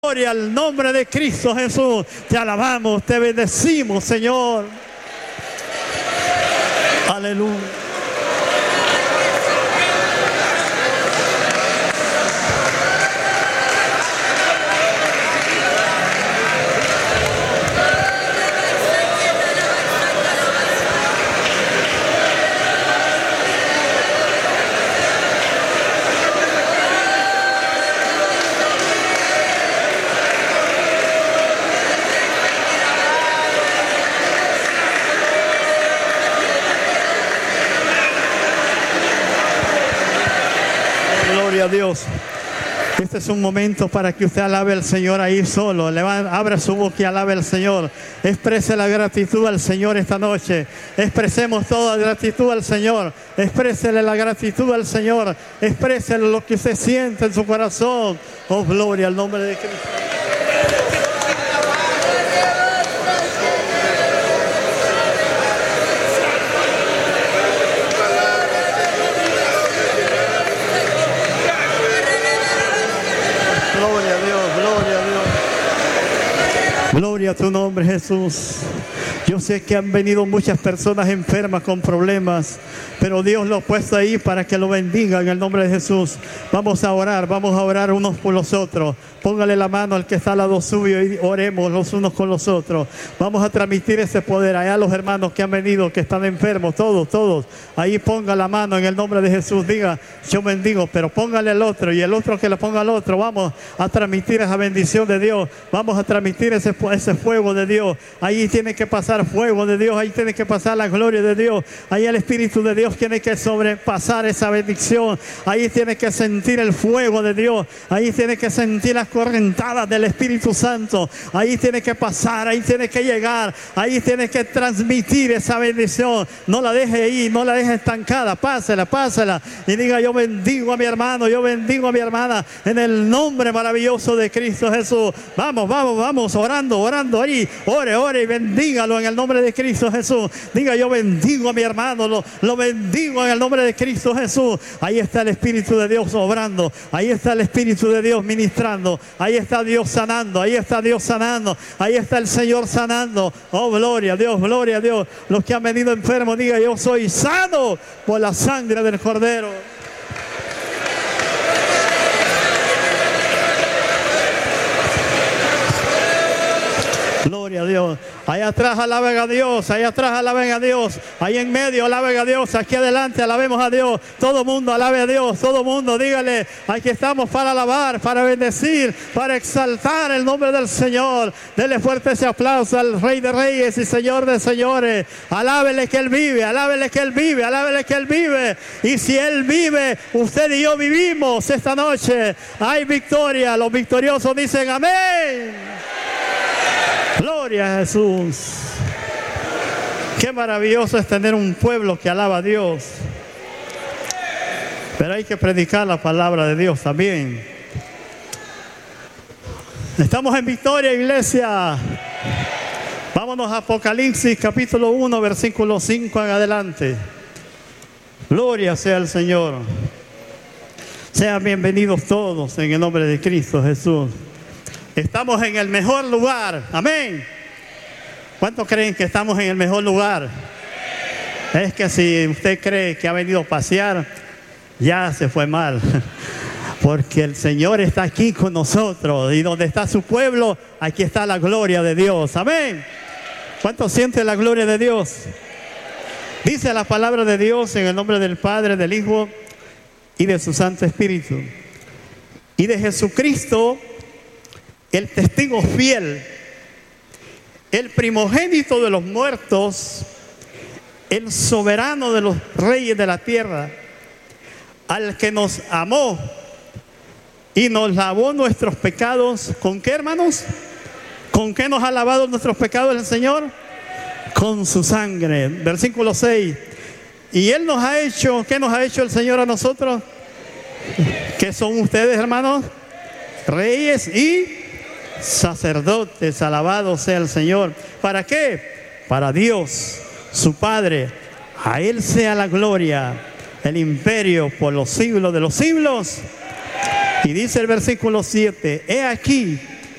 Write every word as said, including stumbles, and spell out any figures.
Gloria al nombre de Cristo Jesús. Te alabamos, te bendecimos, Señor. Aleluya. A Dios. Este es un momento para que usted alabe al Señor ahí solo. Levanta, abra su boca y alabe al Señor. Exprese la gratitud al Señor esta noche. Expresemos toda gratitud al Señor. Exprésele la gratitud al Señor. Exprésele lo que usted siente en su corazón. Oh, gloria al nombre de Cristo. Gloria a tu nombre, Jesús. Yo sé que han venido muchas personas enfermas con problemas, pero Dios lo ha puesto ahí para que lo bendiga en el nombre de Jesús. Vamos a orar, vamos a orar unos por los otros. Póngale la mano al que está al lado suyo y oremos los unos con los otros. Vamos a transmitir ese poder allá a los hermanos que han venido, que están enfermos, todos, todos. Ahí ponga la mano en el nombre de Jesús. Diga, yo bendigo, pero póngale al otro y el otro que le ponga al otro. Vamos a transmitir esa bendición de Dios. Vamos a transmitir ese, ese fuego de Dios. Ahí tiene que pasar fuego de Dios. Ahí tiene que pasar la gloria de Dios. Ahí el Espíritu de Dios tiene que sobrepasar esa bendición. Ahí tiene que sentir el fuego de Dios. Ahí tiene que sentir las correntadas del Espíritu Santo. Ahí tiene que pasar, ahí tiene que llegar, ahí tiene que transmitir esa bendición. No la deje ahí, no la deje estancada. Pásela, pásela y diga, yo bendigo a mi hermano, yo bendigo a mi hermana en el nombre maravilloso de Cristo Jesús. Vamos, vamos, vamos, orando, orando ahí. Ore, ore y bendígalo en el nombre de Cristo Jesús. Diga, yo bendigo a mi hermano, lo, lo bendigo en el nombre de Cristo Jesús. Ahí está el Espíritu de Dios obrando, ahí está el Espíritu de Dios ministrando. Ahí está Dios sanando, ahí está Dios sanando, ahí está el Señor sanando. Oh, gloria a Dios, gloria a Dios. Los que han venido enfermos, diga, yo soy sano por la sangre del Cordero. Gloria a Dios. Allá atrás alaben a Dios, allá atrás alaben a Dios, ahí en medio alaben a Dios, aquí adelante alabemos a Dios. Todo mundo alabe a Dios, todo mundo dígale, aquí estamos para alabar, para bendecir, para exaltar el nombre del Señor. Dele fuerte ese aplauso al Rey de Reyes y Señor de Señores. Alábele que Él vive, alábele que Él vive, alábele que Él vive. Y si Él vive, usted y yo vivimos esta noche. Hay victoria, los victoriosos dicen amén. Gloria a Jesús. Qué maravilloso es tener un pueblo que alaba a Dios. Pero hay que predicar la palabra de Dios también. Estamos en victoria, iglesia. Vámonos a Apocalipsis capítulo uno, versículo cinco en adelante. Gloria sea el Señor. Sean bienvenidos todos en el nombre de Cristo Jesús. Estamos en el mejor lugar. Amén. ¿Cuántos creen que estamos en el mejor lugar? Es que si usted cree que ha venido a pasear, ya se fue mal. Porque el Señor está aquí con nosotros. Y donde está su pueblo, aquí está la gloria de Dios. Amén. ¿Cuántos sienten la gloria de Dios? Dice la palabra de Dios en el nombre del Padre, del Hijo y de su Santo Espíritu. Y de Jesucristo, el testigo fiel, el primogénito de los muertos, el soberano de los reyes de la tierra, al que nos amó y nos lavó nuestros pecados. ¿Con qué, hermanos? ¿Con qué nos ha lavado nuestros pecados el Señor? Con su sangre. Versículo seis. Y Él nos ha hecho, ¿qué nos ha hecho el Señor a nosotros? ¿Qué son ustedes, hermanos? Reyes y sacerdotes. Alabado sea el Señor. ¿Para qué? Para Dios, su Padre. A Él sea la gloria, el imperio por los siglos de los siglos. Y dice el versículo siete: he aquí,